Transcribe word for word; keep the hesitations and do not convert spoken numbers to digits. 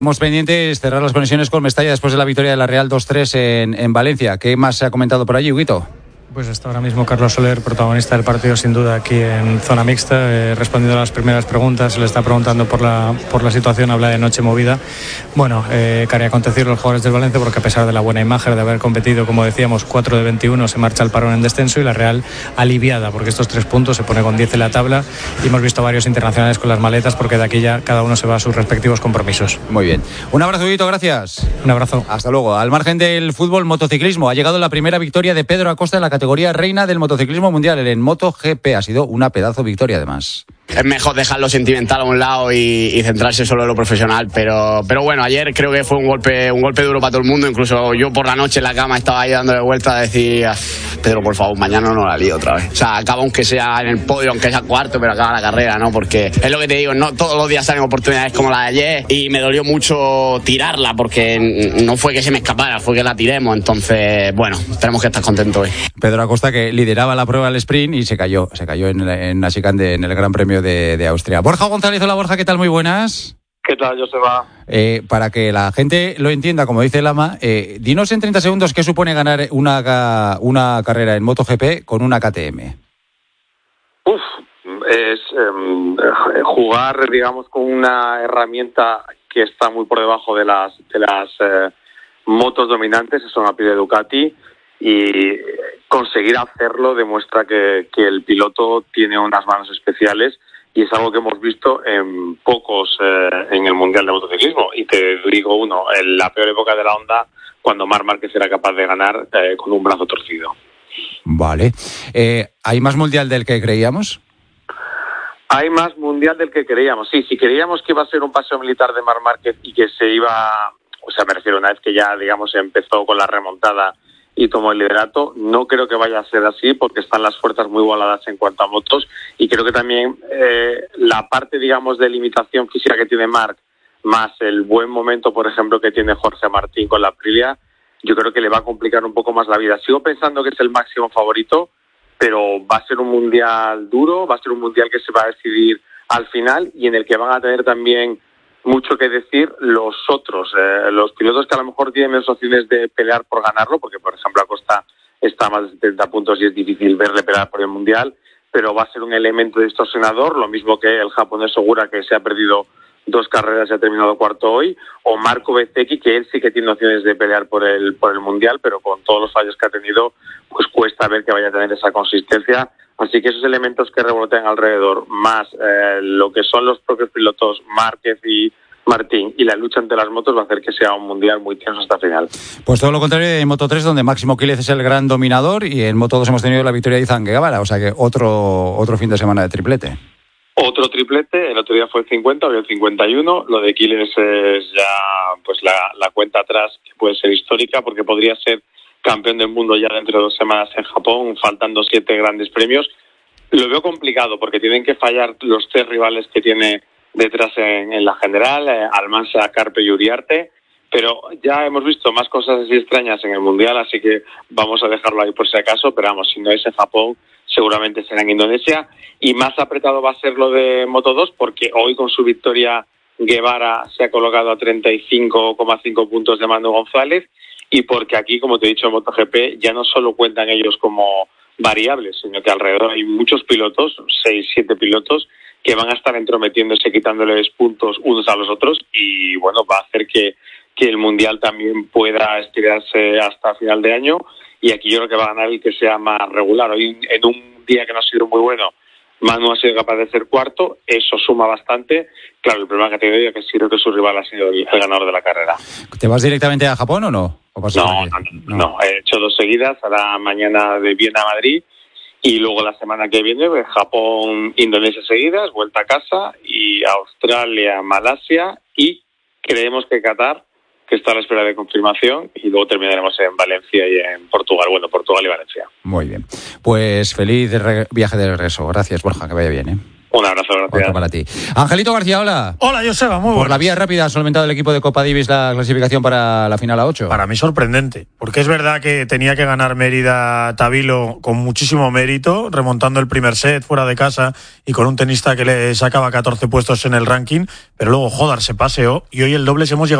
Estamos pendientes cerrar las conexiones con Mestalla después de la victoria de la Real dos tres en, en Valencia. ¿Qué más se ha comentado por allí, Huguito? Pues está ahora mismo Carlos Soler, protagonista del partido sin duda aquí en zona mixta, eh, respondiendo a las primeras preguntas. Se le está preguntando por la, por la situación, habla de noche movida. Bueno, eh, que haría acontecer los jugadores del Valencia, porque a pesar de la buena imagen de haber competido, como decíamos, cuatro de veintiuno, se marcha el parón en descenso y la Real aliviada, porque estos tres puntos se pone con diez en la tabla y hemos visto varios internacionales con las maletas, porque de aquí ya cada uno se va a sus respectivos compromisos. Muy bien. Un abrazo, Huguito, gracias. Un abrazo. Hasta luego. Al margen del fútbol, motociclismo. Ha llegado la primera victoria de Pedro Acosta en la categoría reina del motociclismo mundial, en MotoGP. Ha sido una pedazo victoria, además. Es mejor dejar lo sentimental a un lado y, y centrarse solo en lo profesional, pero pero bueno, ayer creo que fue un golpe un golpe duro para todo el mundo. Incluso yo por la noche en la cama estaba ahí dándole vueltas a decir, Pedro, por favor, mañana no la lío otra vez. O sea, acaba aunque sea en el podio, aunque sea cuarto, pero acaba la carrera, ¿no? Porque es lo que te digo, no todos los días salen oportunidades como la de ayer y me dolió mucho tirarla porque no fue que se me escapara, fue que la tiremos. Entonces, bueno, tenemos que estar contentos hoy. Pedro Acosta, que lideraba la prueba del sprint y se cayó, se cayó en, en la chicane en el Gran Premio de, de Austria. Borja González, hola Borja, ¿qué tal? Muy buenas. ¿Qué tal, Joseba? Eh, para que la gente lo entienda, como dice Lama, eh, dinos en treinta segundos qué supone ganar una, una carrera en MotoGP con una K T M. Uf, es eh, jugar, digamos, con una herramienta que está muy por debajo de las de las eh, motos dominantes, eso me pide Ducati, y conseguir hacerlo demuestra que, que el piloto tiene unas manos especiales. Y es algo que hemos visto en pocos eh, en el Mundial de Motociclismo. Y te digo uno, en la peor época de la Honda, cuando Marc Márquez era capaz de ganar eh, con un brazo torcido. Vale. Eh, ¿Hay más Mundial del que creíamos? Hay más Mundial del que creíamos. Sí, si creíamos que iba a ser un paseo militar de Marc Márquez y que se iba... O sea, me refiero, una vez que ya, digamos, empezó con la remontada y tomó el liderato, no creo que vaya a ser así porque están las fuerzas muy igualadas en cuanto a motos y creo que también eh, la parte, digamos, de limitación física que tiene Marc más el buen momento, por ejemplo, que tiene Jorge Martín con la Aprilia, yo creo que le va a complicar un poco más la vida. Sigo pensando que es el máximo favorito, pero va a ser un mundial duro, va a ser un mundial que se va a decidir al final y en el que van a tener también mucho que decir los otros, eh, los pilotos que a lo mejor tienen menos opciones de pelear por ganarlo, porque por ejemplo Acosta está a más de setenta puntos y es difícil verle pelear por el Mundial, pero va a ser un elemento distorsionador, lo mismo que el japonés Ogura, que se ha perdido dos carreras y ha terminado cuarto hoy, o Marco Bezzecchi, que él sí que tiene opciones de pelear por el por el Mundial, pero con todos los fallos que ha tenido, pues cuesta ver que vaya a tener esa consistencia. Así que esos elementos que revolotean alrededor, más eh, lo que son los propios pilotos Márquez y Martín y la lucha entre las motos, va a hacer que sea un mundial muy tenso hasta el final. Pues todo lo contrario en Moto tres, donde Máximo Quílez es el gran dominador, y en Moto dos hemos tenido la victoria de Izan Guevara, o sea que otro otro fin de semana de triplete. Otro triplete, el otro día fue el cincuenta, hoy el cincuenta y uno, lo de Quílez es ya pues la, la cuenta atrás que puede ser histórica, porque podría ser campeón del mundo ya dentro de dos semanas en Japón, faltando siete grandes premios. Lo veo complicado porque tienen que fallar los tres rivales que tiene detrás en, en la general, eh, Almansa, Carpe y Uriarte, pero ya hemos visto más cosas así extrañas en el Mundial, así que vamos a dejarlo ahí por si acaso, pero vamos, si no es en Japón, seguramente será en Indonesia, y más apretado va a ser lo de Moto dos, porque hoy con su victoria Guevara se ha colocado a treinta y cinco coma cinco puntos de Manu González, y porque aquí, como te he dicho, en MotoGP ya no solo cuentan ellos como variables, sino que alrededor hay muchos pilotos, seis, siete pilotos, que van a estar entrometiéndose, quitándoles puntos unos a los otros, y bueno, va a hacer que, que el Mundial también pueda estirarse hasta final de año, y aquí yo creo que va a ganar el que sea más regular. Hoy, en un día que no ha sido muy bueno, Manu ha sido capaz de ser cuarto, eso suma bastante. Claro, el problema que ha tenido es que sí creo que su rival ha sido el, el ganador de la carrera. ¿Te vas directamente a Japón o no? ¿O no, no, no, no, no, he hecho dos seguidas, ahora mañana de Viena a Madrid, y luego la semana que viene Japón, Indonesia seguidas, vuelta a casa, y Australia, Malasia, y creemos que Qatar, que está a la espera de confirmación, y luego terminaremos en Valencia y en Portugal, bueno, Portugal y Valencia. Muy bien, pues feliz re- viaje de regreso. Gracias, Borja, que vaya bien, ¿eh? Un abrazo, gracias. Otro para ti. Angelito García, hola. Hola, Joseba, muy buenas. Por la vía rápida ha solventado el equipo de Copa Davis la clasificación para la final a ocho. Para mí sorprendente, porque es verdad que tenía que ganar Mérida Tabilo con muchísimo mérito, remontando el primer set fuera de casa y con un tenista que le sacaba catorce puestos en el ranking, pero luego Jodar se paseó y hoy el dobles hemos llegado